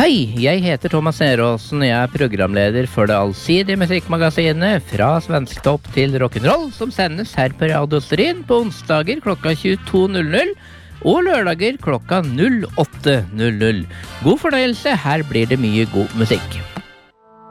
Hei, jeg heter Thomas Neråsen, jeg programleder for det allsidige musikkmagasinet Fra Svensktopp til Rock'n'Roll, som sendes her på Radio Stryn på onsdager klokka 22.00 og lørdager klokka 08.00. God fornøyelse, her blir det mye god musikk.